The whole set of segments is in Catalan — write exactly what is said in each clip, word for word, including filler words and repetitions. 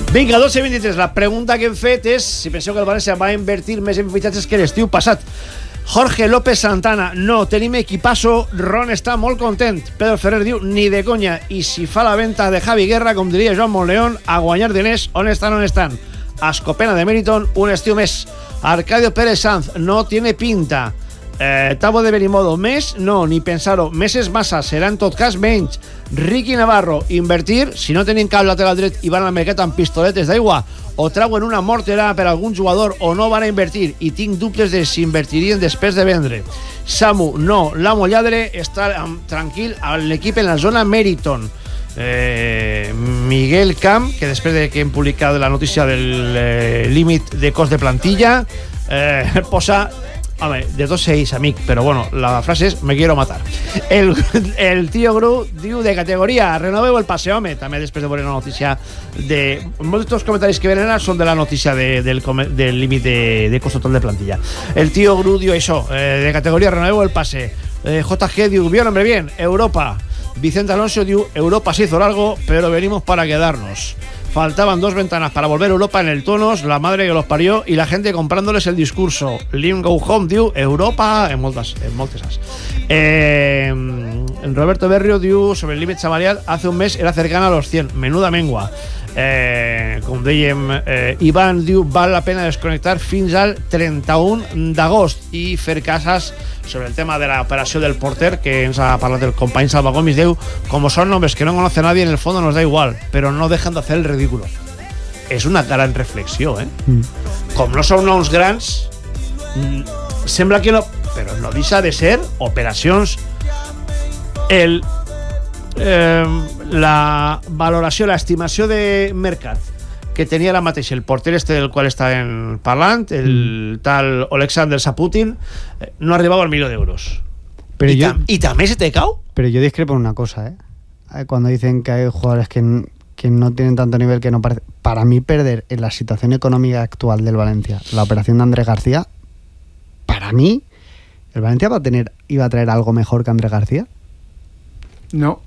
Vinga, dotze vint-i-tres. La pregunta que hem fet és si penseu que el València va invertir més en fitxatges que l'estiu passat. Jorge López Santana: no, tenim equipasso. Ron està molt content. Pedro Ferrer diu: ni de conya. I si fa la venta de Javi Guerra, com diria Joan Montleón, a guanyar diners. On estan, on estan? Escopena de Meriton, un estiu més. Arcadio Pérez Sanz: no tiene pinta. Eh, Tabo de Benimodo: més? No, ni pensar-ho. Més és massa, serà en tot cas menys. Ricky Navarro: invertir? Si no tenen cap lateral dret i van al mercat amb pistoletes d'aigua, o trauen una mortera per algun jugador, o no van a invertir, i tinc dubtes de si invertirien després de vendre. Samu: no, l'amo lladre està tranquil a l'equip en la zona Meriton. Eh, Miguel Camp, que després de que hem publicat la notícia del eh, límit de cost de plantilla, eh, posa... Home, de tots ells, amic, però bueno, la frase és me quiero matar. El, el tío Gru diu: de categoria, renoveu el passe, home. També després de veure la notícia de... Molts dels comentaris que venen ara són de la notícia de, del, del límit de, de cost total de plantilla. El tío Gru diu això: eh, de categoria, renoveu el passe. eh, J G diu: bien, hombre, bien, Europa. Vicente Alonso diu: Europa se hizo largo, pero venimos para quedarnos. Faltaban dos ventanas para volver a Europa en el Tonos, la madre que los parió, y la gente comprándoles el discurso. Lim Go Home diu: Europa, en moltes, en moltes. Eh, Roberto Berrio diu sobre el límit salarial: hace un mes era cercana a los cien, menuda mengua. Eh, com dèiem, eh, Ivan diu: val la pena desconnectar fins al trenta-un d'agost. I Fer Casas, sobre el tema de la operació del porter, que ens ha parlat el company Salva Gomis, diu: como son nombres que no conoce nadie, en el fondo nos da igual, pero no dejan de hacer el ridículo. És una gran reflexió, eh? Mm. Com no són noms grans, mm, sembla que no, però no deixa de ser operacions. El eh, la valoració, l'estimació de mercat que tenia ara mateix el porter este del qual estàvem parlant, el mm. tal Oleksandr Saputin, eh, no arribava al milió d'euros. Pero ¿Y, yo, tam ¿Y también se te cau? Pero yo discrepo en una cosa, ¿eh? Cuando dicen que hay jugadores que, que no tienen tanto nivel, que no parece... Para mí, perder en la situación económica actual del Valencia la operación de Andrés García, para mí, ¿el Valencia va a tener, iba a traer algo mejor que Andrés García? No.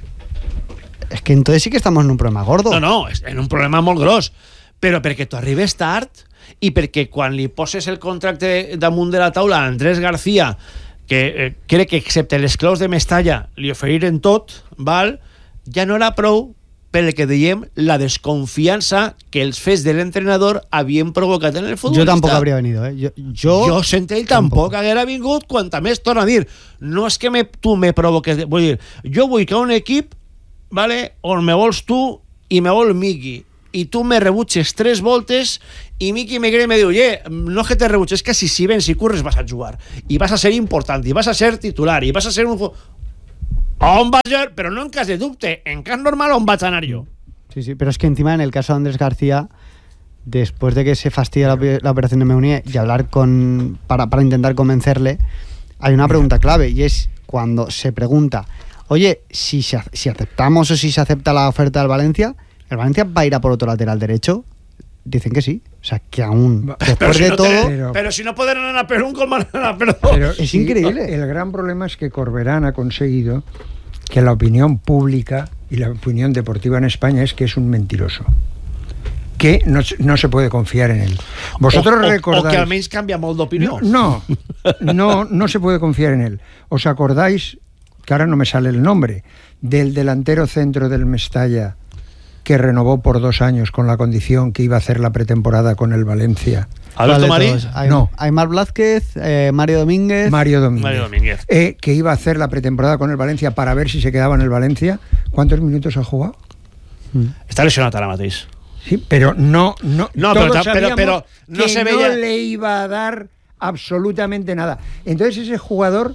És que entonces sí que estamos en un problema gordo. No, no, en un problema molt gros. Però perquè tu arribes tard i perquè quan li poses el contracte damunt de la taula a Andrés García, que eh, crec que excepte les claus de Mestalla li oferiren tot, val? Ja no era prou pel que dèiem la desconfiança que els fets de l'entrenador havien provocat en el futbolista. Jo tampoc hauria venido, eh? Jo, jo, jo sent ell tampoc haguera vingut, quanta més torna a dir. No és que me, tu me provoques... Vull dir, jo vull que un equip, vale, on me vols tu i me vol Miki, i tu me rebutges tres voltes i Miki me cree i me diu: oye, no que te rebutges, que si si vens i curres vas a jugar i vas a ser important i vas a ser titular i vas a ser un... On vas a... Però no en cas de dubte, en cas normal on vaig anar jo. Sí, sí, pero es que encima en el caso de Andrés García, después de que se fastidia la, la operación de Meunier y hablar con para, para intentar convencerle, hay una pregunta clave y es cuando se pregunta: oye, si, se, si aceptamos o si se acepta la oferta del Valencia, ¿el Valencia va a ir a por otro lateral derecho? Dicen que sí. O sea, que aún, después pero si de no todo... Te, pero, pero si no pueden anar a per un, com van a per dos. Pero es sí, increíble. El gran problema es que Corberán ha conseguido que la opinión pública y la opinión deportiva en España es que es un mentiroso, que no, no se puede confiar en él. Vosotros o, o, recordáis... O que almenys canvia molt d'opinió. No, no, no, no se puede confiar en él. ¿Os acordáis, que ahora no me sale el nombre, del delantero centro del Mestalla que renovó por dos años con la condición que iba a hacer la pretemporada con el Valencia? ¿Alberto Marín? No. Aymar Blázquez, eh, Mario Domínguez. Mario Domínguez. Mario Domínguez. Eh, que iba a hacer la pretemporada con el Valencia para ver si se quedaba en el Valencia. ¿Cuántos minutos ha jugado? Mm. Està lesionat ara mateix. Sí, pero no, no, no todos pero, pero, pero no que se veía... no le iba a dar absolutamente nada. Entonces ese jugador,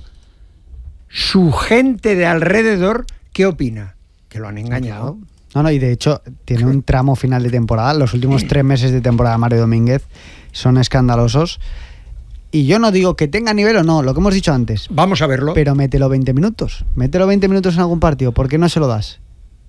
su gente de alrededor, ¿qué opina? Que lo han engañado. No, no, y de hecho tiene un tramo final de temporada. Los últimos tres meses de temporada Mario Domínguez son escandalosos. Y yo no digo que tenga nivel o no, lo que hemos dicho antes. Vamos a verlo. Pero mételo veinte minutos. Mételo veinte minutos en algún partido. ¿Por qué no se lo das?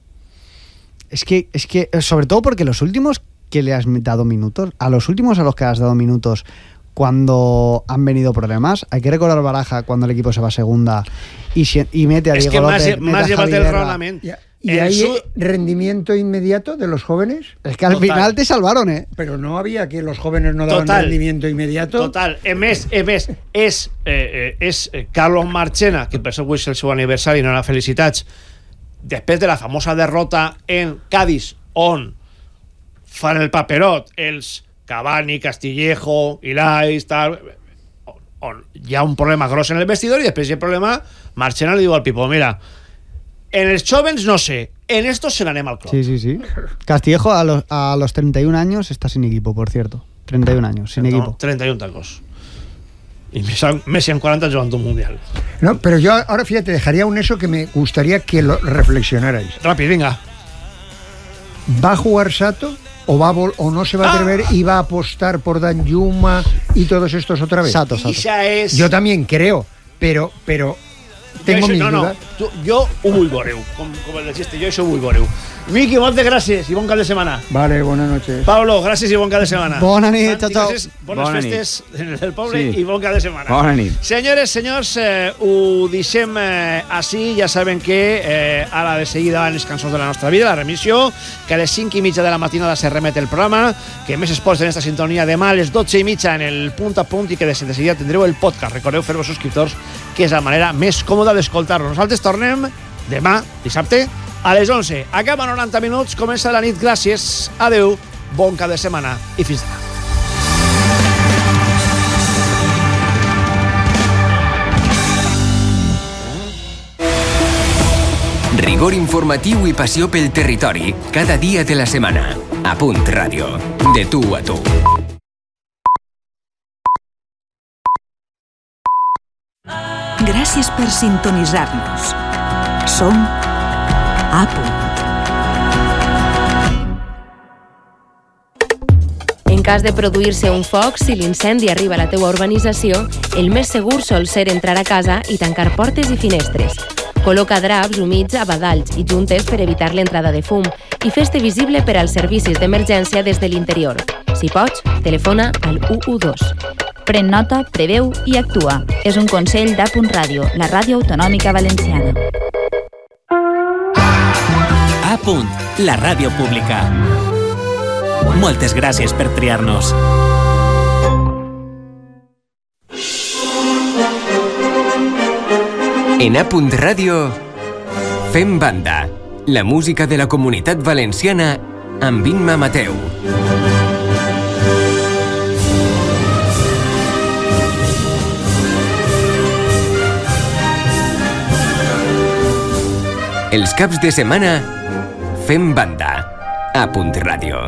Es que, es que, sobre todo porque los últimos que le has dado minutos, a los últimos a los que has dado minutos cuando han venido problemas, hay que recordar Baraja cuando el equipo se va a segunda y, si, y mete a es Diego que López, más llevate el raonament. Yeah. ¿Y El hay su- rendimiento inmediato de los jóvenes? Es que al Total. final te salvaron, ¿eh? Pero no había que los jóvenes no daban Total. rendimiento inmediato. Total, a més, a més és, eh, eh, és eh, Carlos Marchena, que per això avui és el seu aniversari, no la felicitats, després de la famosa derrota en Cádiz, on fan el paperot els Cavani, Castillejo, Ilais, tal, on hi ha un problema gros en el vestidor, i després hi ha problema, Marchena li diu al Pipo, mira, en els jóvenes no sé, en estos se n'anem al club. Sí, sí, sí. Castillejo a los, a los treinta y un años está sin equipo, por cierto. treinta y un años, sin No, equipo. treinta y un tacos. Y Messi- Messi en cuarenta jugando un mundial. No, pero yo ahora, fíjate, dejaría un eso que me gustaría que lo reflexionarais. Rápido, venga. ¿Va a jugar Sato o, va a vol- o no se va a atrever y va a apostar por Danjuma y todos estos otra vez? Sato, Sato. Isa es... Yo también creo, pero, pero tengo Jo mis això- no, dudas. no, tu, jo ho vull veure, com, com el del xiste, jo això ho vull veure. Miqui, moltes gràcies i bon cap de setmana. Vale, buenas noches. Pablo, gràcies i bon cap de setmana. Bona nit, Santi, ciao, ciao. gràcies, bones Bona nit. festes en el poble Sí. i bon cap de setmana. Bona nit. Senyores, senyors, eh, ho deixem eh, així. Ja saben que eh, ara de seguida van les cançons de la nostra vida, la remissió, que a les cinc i mitja de la matinada se remet el programa, que més esports en esta sintonia demà a les dotze i mitja en el punt a punt i que de seguida tindreu el podcast. Recordeu fer-vos subscriptors, que és la manera més còmoda d'escoltar-nos. Nosaltres tornem demà, dissabte, a les onze. Acaba noranta minuts, comença la nit. Gràcies, adeu, bon cap de setmana i fins demà. Rigor informatiu i passió pel territori, cada dia de la setmana. A Punt Ràdio. De tu a tu. Gràcies per sintonitzar-nos. Som A Punt. En cas de produir-se un foc, si l'incendi arriba a la teua urbanització, el més segur sol ser entrar a casa i tancar portes i finestres. Col·loca draps humits a badalls i juntes per evitar l'entrada de fum i fes-te visible per als servicis d'emergència des de l'interior. Si pots, telefona al u u dos. Pren nota, preveu i actua. És un consell d'A Punt Ràdio, la ràdio autonòmica valenciana. A Punt, la ràdio pública. Moltes gràcies per triar-nos. En A Punt Ràdio, fem banda. La música de la Comunitat Valenciana amb Imma Mateu. Els caps de setmana, fem banda. A Punt Ràdio.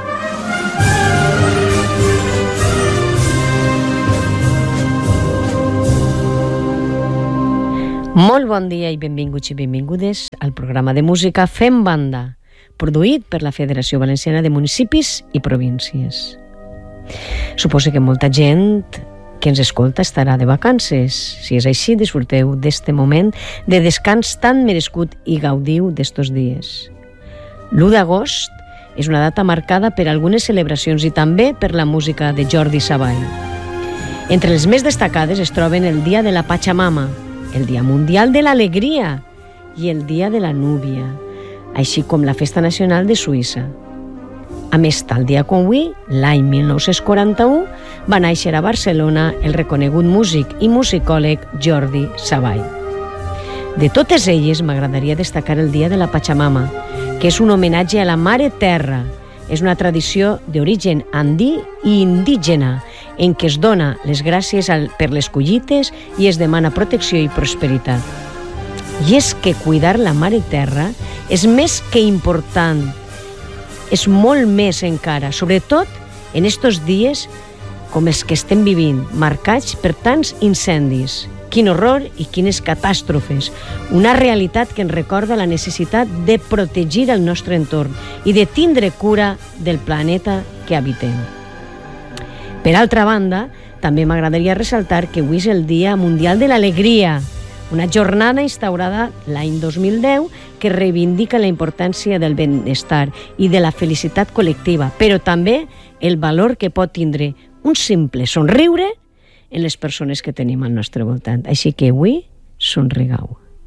Molt bon dia i benvinguts i benvingudes al programa de música Fem Banda, produït per la Federació Valenciana de Municipis i Províncies. Suposo que molta gent que ens escolta estarà de vacances. Si és així, disfruteu d'este moment de descans tan merescut i gaudiu d'estos dies. l'u d'agost és una data marcada per algunes celebracions i també per la música de Jordi Savall. Entre les més destacades es troben el Dia de la Pachamama, el Dia Mundial de l'Alegria i el Dia de la Núvia, així com la Festa Nacional de Suïssa. A més, tal dia com avui, l'any mil nou-cents quaranta-u, va néixer a Barcelona el reconegut músic i musicòleg Jordi Savall. De totes elles, m'agradaria destacar el Dia de la Pachamama, que és un homenatge a la Mare Terra. És una tradició d'origen andí i indígena, en què es dona les gràcies per les collites i es demana protecció i prosperitat. I és que cuidar la Mare Terra és més que important, és molt més encara, sobretot en estos dies com els que estem vivint, marcats per tants incendis. Quin horror i quines catàstrofes. Una realitat que ens recorda la necessitat de protegir el nostre entorn i de tindre cura del planeta que habitem. Per altra banda, també m'agradaria ressaltar que avui és el Dia Mundial de l'Alegria, una jornada instaurada l'any dos mil deu que reivindica la importància del benestar i de la felicitat col·lectiva, però també el valor que pot tindre un simple somriure en les persones que tenim al nostre voltant. Així que avui somrigueu.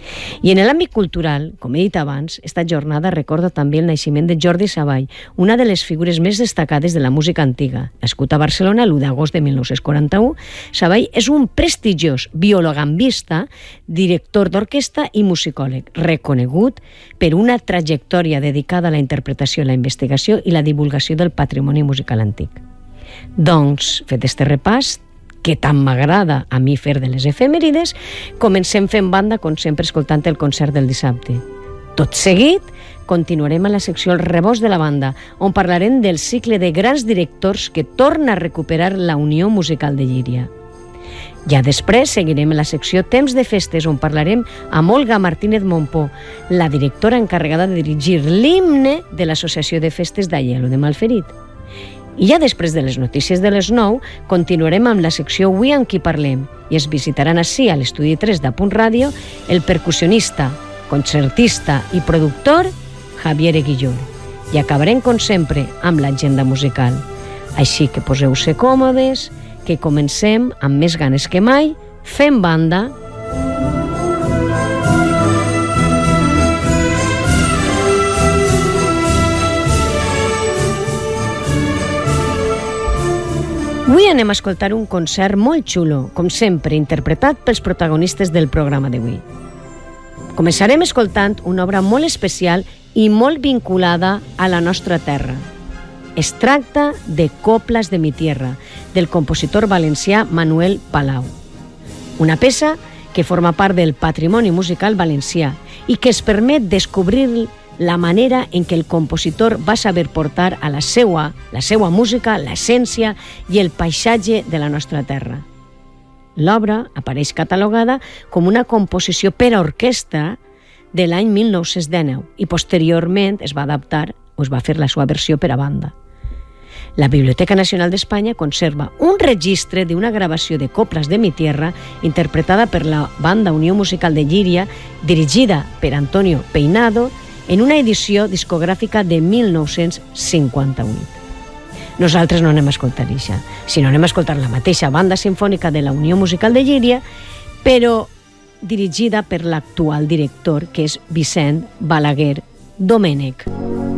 I en l'àmbit cultural, com he dit abans, esta jornada recorda també el naixement de Jordi Savall, una de les figures més destacades de la música antiga. Nascut a Barcelona l'u d'agost de mil nou-cents quaranta-u, Savall és un prestigiós viologambista, director d'orquestra i musicòleg, reconegut per una trajectòria dedicada a la interpretació, la investigació i la divulgació del patrimoni musical antic. Doncs, fet este repàs, que tant m'agrada a mi fer de les efemèrides, comencem fent banda, com sempre, escoltant el concert del dissabte. Tot seguit, continuarem a la secció El rebost de la banda, on parlarem del cicle de grans directors que torna a recuperar la Unió Musical de Llíria. Ja després seguirem en la secció Temps de festes, on parlarem amb Olga Martínez Montpó, la directora encarregada de dirigir l'himne de l'Associació de Festes d'Aielo de Malferit. I ja després de les notícies de les nou, continuarem amb la secció Avui amb qui parlem i es visitaran ací, a l'estudi tres d'Apunt Ràdio, el percussionista, concertista i productor Javier Eguillón. I acabarem, com sempre, amb l'agenda musical. Així que poseu-se còmodes, que comencem amb més ganes que mai, fent banda. Avui anem a escoltar un concert molt xulo, com sempre, interpretat pels protagonistes del programa d'avui. Començarem escoltant una obra molt especial i molt vinculada a la nostra terra. Es tracta de Coplas de mi tierra, del compositor valencià Manuel Palau. Una peça que forma part del patrimoni musical valencià i que es permet descobrir la manera en què el compositor va saber portar a la seua, la seua música, l'essència i el paisatge de la nostra terra. L'obra apareix catalogada com una composició per a orquestra de l'any mil nou-cents dinou i posteriorment es va adaptar o es va fer la seva versió per a banda. La Biblioteca Nacional d'Espanya conserva un registre d'una gravació de Coplas de mi tierra interpretada per la Banda Unió Musical de Llíria, dirigida per Antonio Peinado, en una edició discogràfica de mil nou-cents cinquanta-vuit. Nosaltres no anem a escoltar això, sinó anem a escoltar la mateixa banda sinfònica de la Unió Musical de Llíria, però dirigida per l'actual director, que és Vicent Balaguer Domènech.